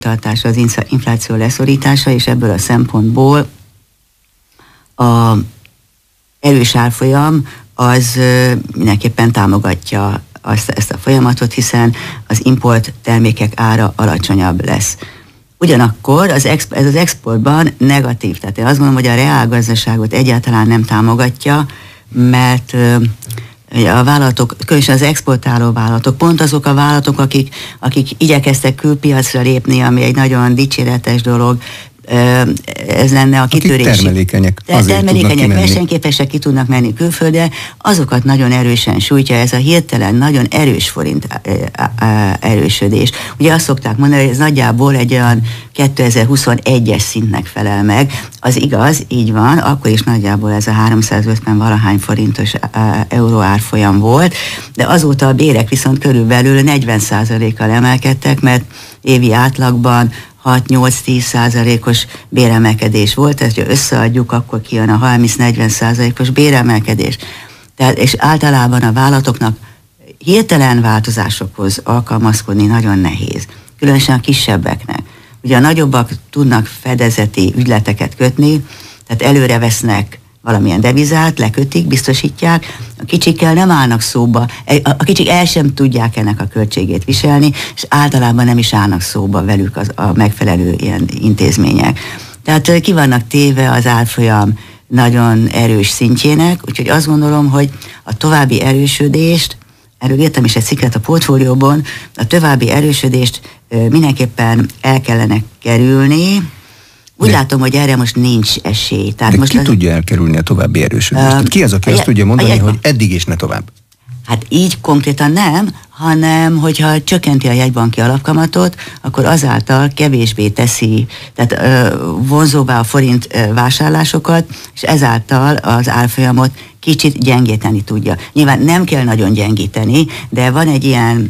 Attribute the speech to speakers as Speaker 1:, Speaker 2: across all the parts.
Speaker 1: tartása, az infláció leszorítása, és ebből a szempontból a erős árfolyam az mindenképpen támogatja ezt a folyamatot, hiszen az import termékek ára alacsonyabb lesz. Ugyanakkor ez az exportban negatív, tehát én azt gondolom, hogy a reálgazdaságot egyáltalán nem támogatja, mert a vállalatok, különösen az exportáló vállalatok, pont azok a vállalatok, akik igyekeztek külpiacra lépni, ami egy nagyon dicséretes dolog, ez lenne a kitörési.
Speaker 2: Termelékenyek,
Speaker 1: versenyképesek, ki tudnak menni külföldre, azokat nagyon erősen sújtja ez a hirtelen nagyon erős forint erősödés. Ugye azt szokták mondani, hogy ez nagyjából egy olyan 2021-es szintnek felel meg. Az igaz, így van, akkor is nagyjából ez a 350 valahány forintos euró árfolyam volt, de azóta a bérek viszont körülbelül 40%-kal emelkedtek, mert évi átlagban 6-8-10%-os béremelkedés volt, ezt ha összeadjuk, akkor kijön a 30-40%-os béremelkedés. Tehát, és általában a vállalatoknak hirtelen változásokhoz alkalmazkodni nagyon nehéz, különösen a kisebbeknek. Ugye a nagyobbak tudnak fedezeti ügyleteket kötni, tehát előre vesznek valamilyen devizát, lekötik, biztosítják, a kicsikkel nem állnak szóba, a kicsik el sem tudják ennek a költségét viselni, és általában nem is állnak szóba velük a megfelelő ilyen intézmények. Tehát ki vannak téve az árfolyam nagyon erős szintjének, úgyhogy azt gondolom, hogy a további erősödést, erről írtam is egy cikket a portfólióban, a további erősödést mindenképpen el kellene kerülni. Úgy látom, hogy erre most nincs esély. Tehát
Speaker 2: de
Speaker 1: most
Speaker 2: ki tudja elkerülni a további erősödést? Ki az, aki azt tudja mondani, hogy eddig és ne tovább?
Speaker 1: Hát így konkrétan nem, hanem hogyha csökkenti a jegybanki alapkamatot, akkor azáltal kevésbé teszi, tehát vonzóvá a forint vásárlásokat, és ezáltal az árfolyamot kicsit gyengíteni tudja. Nyilván nem kell nagyon gyengíteni, de van egy ilyen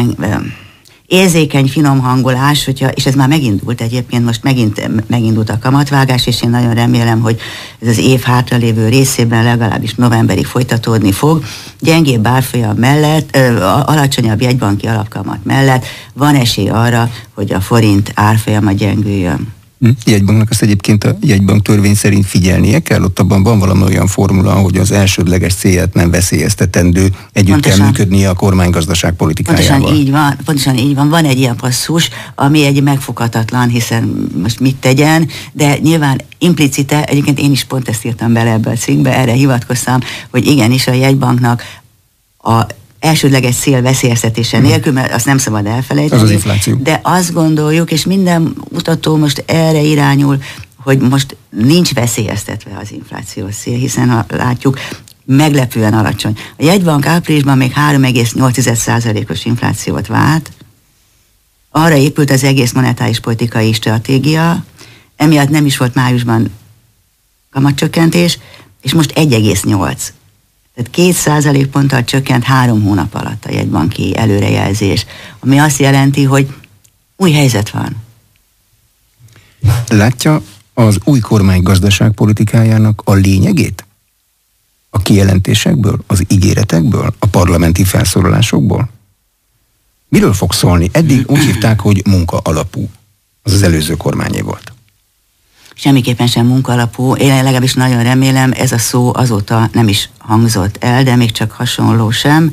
Speaker 1: érzékeny, finom hangolás, és ez már megindult egyébként, most megindult a kamatvágás, és én nagyon remélem, hogy ez az év hátralévő részében legalábbis novemberig folytatódni fog. Gyengébb árfolyam mellett, alacsonyabb jegybanki alapkamat mellett van esély arra, hogy a forint árfolyama gyengüljön.
Speaker 2: Jegybanknak azt egyébként a jegybank törvény szerint figyelnie kell, ott abban van valami olyan formula, hogy az elsődleges célját nem veszélyeztetendő, együtt kell működnie a kormánygazdaság politikájával.
Speaker 1: Pontosan így van. Van egy ilyen passzus, ami egy megfoghatatlan, hiszen most mit tegyen, de nyilván implicite, egyébként én is pont ezt írtam bele ebbe a cikkbe, erre hivatkoztam, hogy igenis a jegybanknak a elsődleges cél veszélyeztetése nélkül, mert azt nem szabad elfelejteni.
Speaker 2: Az infláció.
Speaker 1: De azt gondoljuk, és minden mutató most erre irányul, hogy most nincs veszélyeztetve az inflációs cél, hiszen ha látjuk, meglepően alacsony. A jegybank áprilisban még 3,8%-os inflációt várt, arra épült az egész monetáris politikai stratégia, emiatt nem is volt májusban kamatcsökkentés, és most 1,8. Tehát 2% ponttal csökkent 3 hónap alatt a jegybanki előrejelzés, ami azt jelenti, hogy új helyzet van.
Speaker 2: Látja az új kormány gazdaságpolitikájának a lényegét? A kijelentésekből, az ígéretekből, a parlamenti felszólalásokból? Miről fog szólni? Eddig úgy hívták, hogy munka alapú. Az előző kormányé volt.
Speaker 1: Semmiképpen sem munkaalapú. Én legalábbis nagyon remélem, ez a szó azóta nem is hangzott el, de még csak hasonló sem.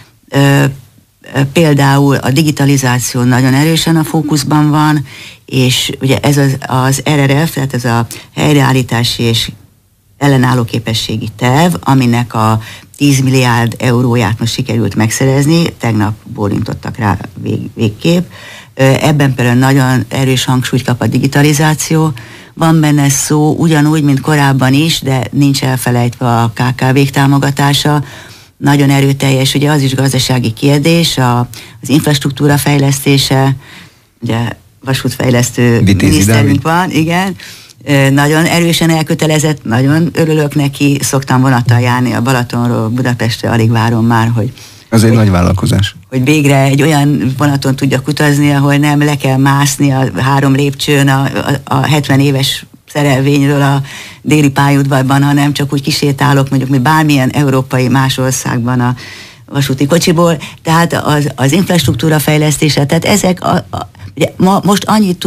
Speaker 1: Például a digitalizáció nagyon erősen a fókuszban van, és ugye ez az RRF, tehát ez a helyreállítási és ellenálló képességi terv, aminek a 10 milliárd euróját most sikerült megszerezni, tegnap bólintottak rá végképp. Ebben például nagyon erős hangsúlyt kap a digitalizáció. Van benne szó ugyanúgy, mint korábban is, de nincs elfelejtve a KKV-k támogatása. Nagyon erőteljes, ugye az is gazdasági kérdés, az infrastruktúra fejlesztése, ugye vasútfejlesztő miniszterünk van, igen, nagyon erősen elkötelezett, nagyon örülök neki, szoktam vonattal járni a Balatonról Budapestre, alig várom már, hogy...
Speaker 2: Az egy nagy vállalkozás.
Speaker 1: Hogy végre egy olyan vonaton tudjak utazni, ahol nem le kell mászni a 3 lépcsőn a 70 éves szerelvényről a déli pályaudvarban, hanem csak úgy kisétálok mondjuk bármilyen európai más országban a vasúti kocsiból. Tehát az infrastruktúra fejlesztése, tehát ezek Ugye most annyit